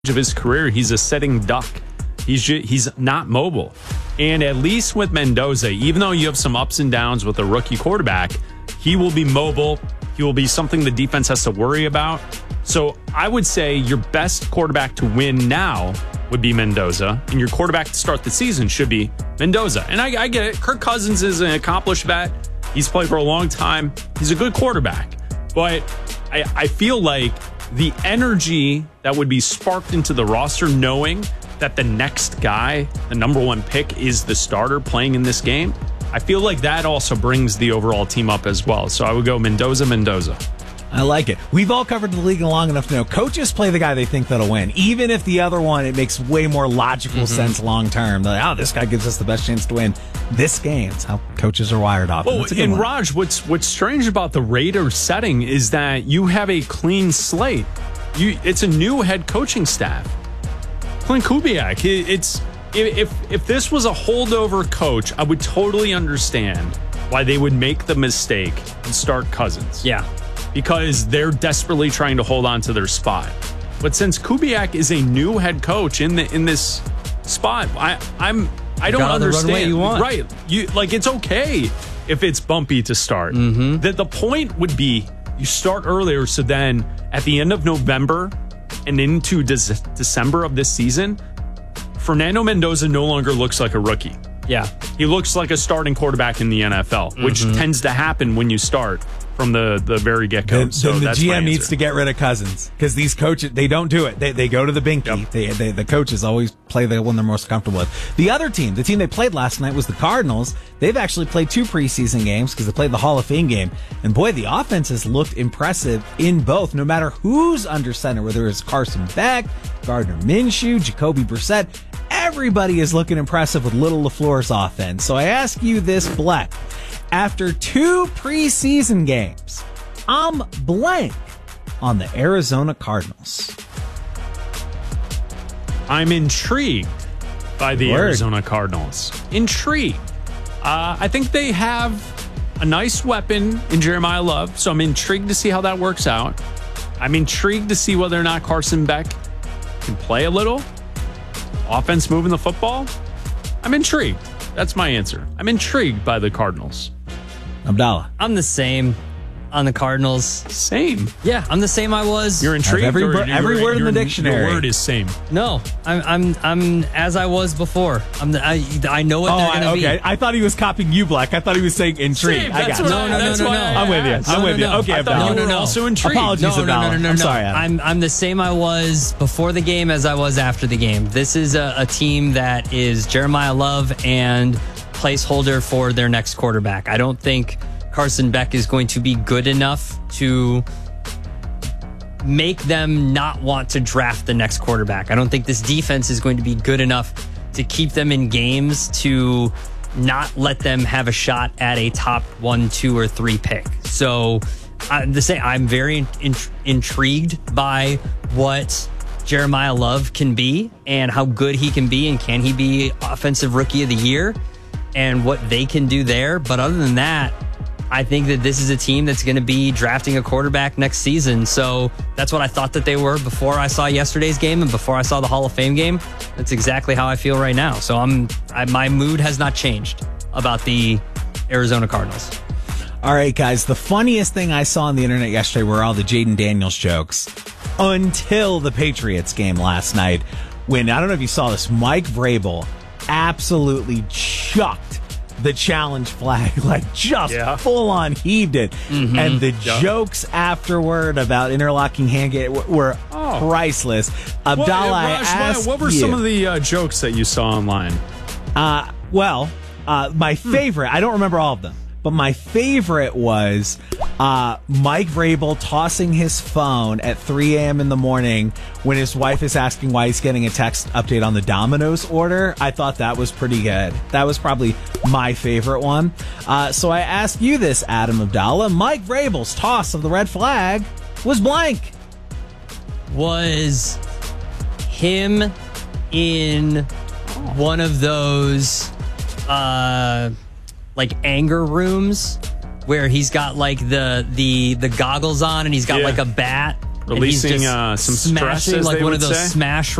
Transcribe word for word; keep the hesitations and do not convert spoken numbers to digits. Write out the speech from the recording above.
of his career, he's a sitting duck. He's ju- he's not mobile. And at least with Mendoza, even though you have some ups and downs with a rookie quarterback, he will be mobile. He will be something the defense has to worry about. So I would say your best quarterback to win now would be Mendoza, and your quarterback to start the season should be Mendoza. And I, I get it. Kirk Cousins is an accomplished vet. He's played for a long time. He's a good quarterback. But I, I feel like the energy that would be sparked into the roster knowing that the next guy, the number one pick, is the starter playing in this game, I feel like that also brings the overall team up as well. So I would go Mendoza, Mendoza. I like it. We've all covered the league long enough to know coaches play the guy they think that'll win. Even if the other one, it makes way more logical mm-hmm. sense long term. They're like, oh, this guy gives us the best chance to win this game. It's how coaches are wired off. Well, and one. Raj, what's what's strange about the Raiders setting is that you have a clean slate. You, it's a new head coaching staff. Clint Kubiak. It, it's if if this was a holdover coach, I would totally understand why they would make the mistake and start Cousins. Yeah. Because they're desperately trying to hold on to their spot. But since Kubiak is a new head coach in the in this spot, I I'm I don't understand. You want. Right. You like it's okay if it's bumpy to start. Mm-hmm. The the point would be you start earlier so then at the end of November and into De- December of this season, Fernando Mendoza no longer looks like a rookie. Yeah. He looks like a starting quarterback in the N F L, which mm-hmm. tends to happen when you start from the, the very get-go. Then, so then the that's G M needs to get rid of Cousins because these coaches, they don't do it. They they go to the binky. Yep. They, they The coaches always play the one they're most comfortable with. The other team, the team they played last night was the Cardinals. They've actually played two preseason games because they played the Hall of Fame game. And boy, the offense has looked impressive in both, no matter who's under center, whether it's Carson Beck, Gardner Minshew, Jacoby Brissett. Everybody is looking impressive with Little LaFleur's offense. So I ask you this, Bleck. After two preseason games, I'm blank on the Arizona Cardinals. I'm intrigued by the Word. Arizona Cardinals. Intrigued. Uh, I think they have a nice weapon in Jeremiah Love, so I'm intrigued to see how that works out. I'm intrigued to see whether or not Carson Beck can play a little. Offense moving the football. I'm intrigued. That's my answer. I'm intrigued by the Cardinals. Abdallah. I'm the same on the Cardinals. Same. Yeah, I'm the same I was. You're intrigued? Every, or every you're, word in you're, the dictionary. Your word is same. No, I'm I'm I'm as I was before. I'm the, I I know what oh, they're going to I, okay. be. I thought he was copying you, Black. I thought he was saying intrigued. Same, I got that's you. what No, no, that's no, no, why no. I I'm with you. asked. I'm No, with no, you. no. Okay, I thought Abdallah. you No, were no, no. also intrigued. Apologies, No, no, no, Abdallah. no, no, no, I'm no. sorry, Adam. I'm I'm the same I was before the game as I was after the game. This is a, a team that is Jeremiah Love and placeholder for their next quarterback. I don't think Carson Beck is going to be good enough to make them not want to draft the next quarterback. I don't think this defense is going to be good enough to keep them in games to not let them have a shot at a top one, two, or three pick. So uh, the same, I'm very in, intrigued by what Jeremiah Love can be and how good he can be, and can he be offensive rookie of the year and what they can do there. But other than that, I think that this is a team that's going to be drafting a quarterback next season. So that's what I thought that they were before I saw yesterday's game and before I saw the Hall of Fame game. That's exactly how I feel right now. So I'm I, my mood has not changed about the Arizona Cardinals. All right, guys. The funniest thing I saw on the internet yesterday were all the Jaden Daniels jokes until the Patriots game last night when, I don't know if you saw this, Mike Vrabel absolutely chucked the challenge flag, like just yeah. full on heaved it. Mm-hmm. And the yeah. jokes afterward about interlocking hand game were oh. priceless. Abdallah, well, I Raj, asked what were you, some of the uh, jokes that you saw online? Uh, well, uh, my favorite, hmm. I don't remember all of them, but my favorite was uh, Mike Vrabel tossing his phone at three a.m. in the morning when his wife is asking why he's getting a text update on the Domino's order. I thought that was pretty good. That was probably my favorite one. Uh, so I ask you this, Adam Abdallah. Mike Vrabel's toss of the red flag was blank. Was him in one of those uh, like anger rooms where he's got like the the the goggles on and he's got yeah. like a bat Releasing and he's just uh, some stress, smashing as like they one would of those say. smash